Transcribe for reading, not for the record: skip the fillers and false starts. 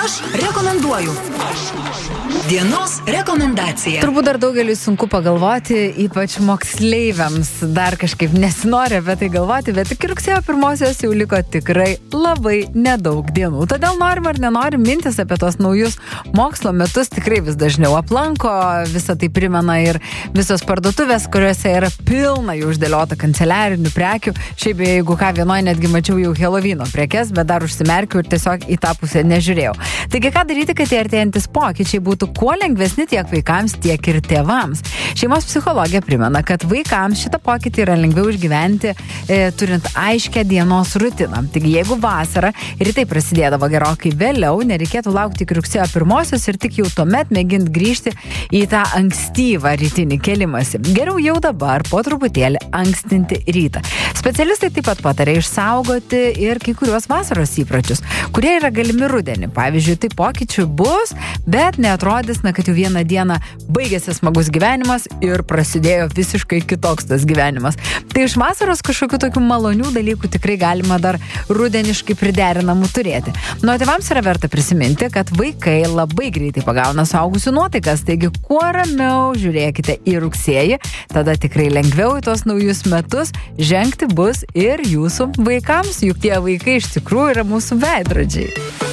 Aš rekomenduoju. Dienos rekomendacija. Turbūt dar daugeliui sunku pagalvoti, ypač moksleiviams dar kažkaip nesinori apie tai galvoti, bet iki rugsėjo 1-osios jau liko tikrai labai nedaug dienų. Todėl norim ar nenorim, mintis apie tos naujus mokslo metus tikrai vis dažniau aplanko, visą tai primena ir visos parduotuvės, kuriuose yra pilna jau uždėliota kanceliarinių prekių. Šiaip jeigu ką, vienoje netgi mačiau jau Helovyno prekes, bet dar užsimerkiau ir tiesiog į tą pusę nežiūrėjau. Taigi ką daryti, kad tie artėjantis pokyčiai būtų kuo lengvesni tiek vaikams, tiek ir tėvams. Šeimos psichologija primena, kad vaikams šitą pokytį yra lengviau išgyventi, turint aiškę dienos rutiną. Taigi jeigu vasara rytai prasidėdavo gerokai vėliau, nereikėtų laukti iki rugsėjo 1-osios ir tik jau tuomet mėginti grįžti į tą ankstyvą rytinį kelimąsi. Geriau jau dabar po truputėlį ankstinti rytą. Specialistai taip pat patarė išsaugoti ir kai kuriuos vasaros įpročius, kurie yra galimi rudenį. Pavyzdžiui, tai pokyčių bus, bet neatrodys, kad jau vieną dieną baigėsi smagus gyvenimas ir prasidėjo visiškai kitoks tas gyvenimas. Tai iš vasaros kažkokių tokių malonių dalykų tikrai galima dar rudeniškai priderinamų turėti. Nuo tėvams yra verta prisiminti, kad vaikai labai greitai pagauna suaugusių nuotaikas, taigi kuo ramiau žiūrėkite į rugsėjį, tada tikrai lengviau į tos naujus metus žengti bus ir jūsų vaikams, juk tie vaikai iš tikrųjų yra mūsų veidrodžiai.